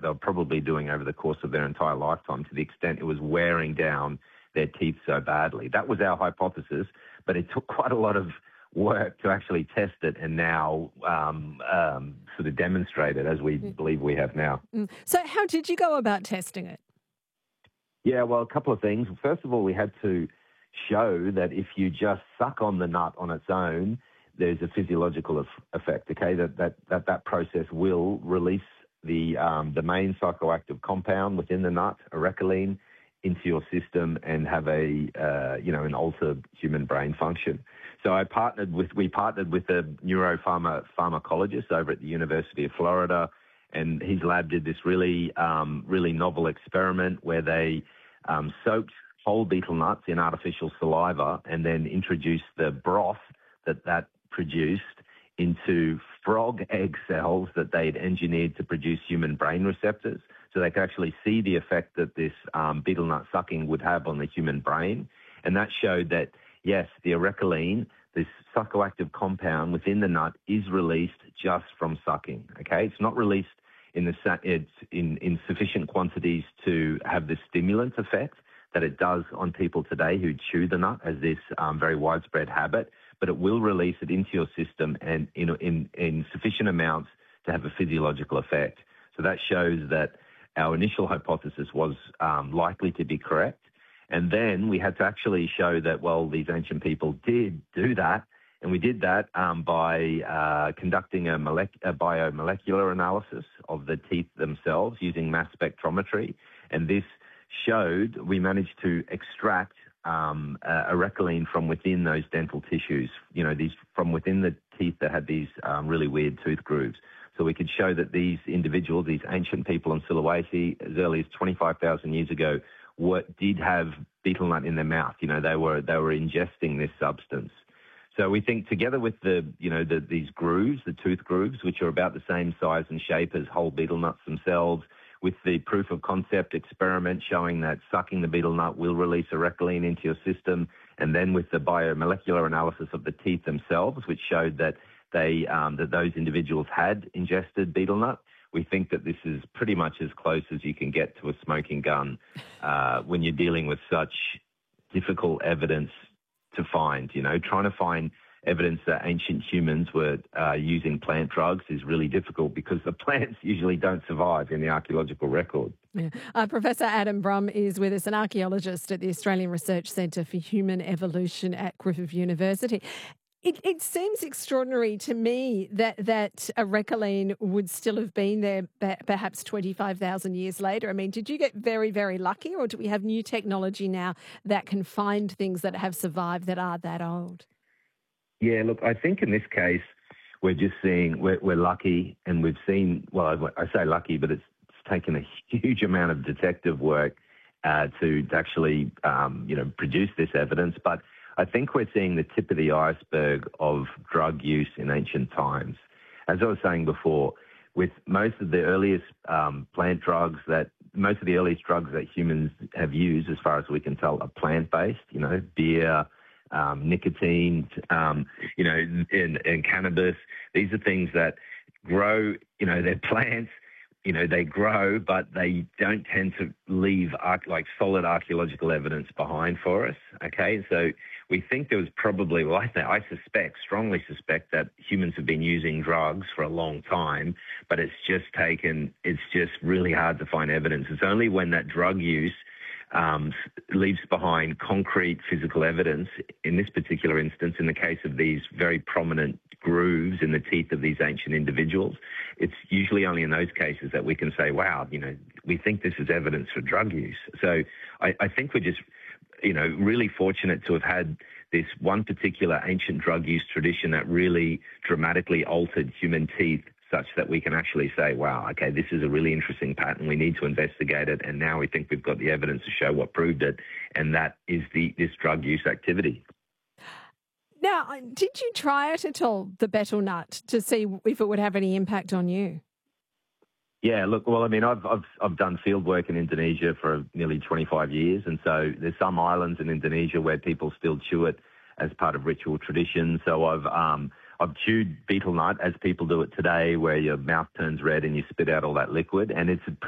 they were probably doing over the course of their entire lifetime, to the extent it was wearing down their teeth so badly. That was our hypothesis, but it took quite a lot of work to actually test it and now sort of demonstrate it as we believe we have now. So how did you go about testing it? Yeah, well, a couple of things. First of all, we had to show that if you just suck on the nut on its own, there's a physiological effect, okay, that process will release the main psychoactive compound within the nut, orecalene, into your system and have an altered human brain function. So we partnered with a neuropharmacologist over at the University of Florida, and his lab did this really novel experiment where they soaked whole betel nuts in artificial saliva and then introduced the broth that produced into frog egg cells that they'd engineered to produce human brain receptors. So they could actually see the effect that this betel nut sucking would have on the human brain. And that showed that, yes, the orecalene, this psychoactive compound within the nut, is released just from sucking, okay? It's not released in sufficient quantities to have the stimulant effect that it does on people today who chew the nut as this very widespread habit, but it will release it into your system and in sufficient amounts to have a physiological effect. So that shows that our initial hypothesis was likely to be correct. And then we had to actually show that, well, these ancient people did do that. And we did that by conducting a biomolecular analysis of the teeth themselves using mass spectrometry. And this showed we managed to extract orecalene from within those dental tissues, these from within the teeth that had these really weird tooth grooves. So we could show that these individuals, these ancient people in Sulawesi, as early as 25,000 years ago, did have betel nut in their mouth. They were ingesting this substance. So we think together with these grooves, the tooth grooves, which are about the same size and shape as whole betel nuts themselves, with the proof of concept experiment showing that sucking the betel nut will release orecalene into your system, and then with the biomolecular analysis of the teeth themselves, which showed that that those individuals had ingested betel nut, we think that this is pretty much as close as you can get to a smoking gun when you're dealing with such difficult evidence to find. Trying to find evidence that ancient humans were using plant drugs is really difficult because the plants usually don't survive in the archaeological record. Yeah. Professor Adam Brumm is with us, an archaeologist at the Australian Research Centre for Human Evolution at Griffith University. It seems extraordinary to me that orecalene would still have been there perhaps 25,000 years later. I mean, did you get very, very lucky, or do we have new technology now that can find things that have survived that are that old? Yeah, look, I think in this case, we're just seeing, we're lucky, and we've seen, well, I say lucky, but it's taken a huge amount of detective work to actually, produce this evidence. But I think we're seeing the tip of the iceberg of drug use in ancient times. As I was saying before, with most of the earliest drugs that humans have used, as far as we can tell, are plant-based, beer, nicotine, and cannabis. These are things that grow, they're plants, they grow, but they don't tend to leave solid archaeological evidence behind for us, okay? So we think there was probably, I strongly suspect that humans have been using drugs for a long time, but it's just really hard to find evidence. It's only when that drug use leaves behind concrete physical evidence, in this particular instance, in the case of these very prominent grooves in the teeth of these ancient individuals, it's usually only in those cases that we can say, wow, we think this is evidence for drug use. So I think we're just, really fortunate to have had this one particular ancient drug use tradition that really dramatically altered human teeth such that we can actually say, wow, okay, this is a really interesting pattern. We need to investigate it. And now we think we've got the evidence to show what proved it. And that is this drug use activity. Now, did you try it at all, the betel nut, to see if it would have any impact on you? Yeah, look, well, I mean, I've done field work in Indonesia for nearly 25 years. And so there's some islands in Indonesia where people still chew it as part of ritual tradition. So I've chewed betel nut as people do it today, where your mouth turns red and you spit out all that liquid. And it's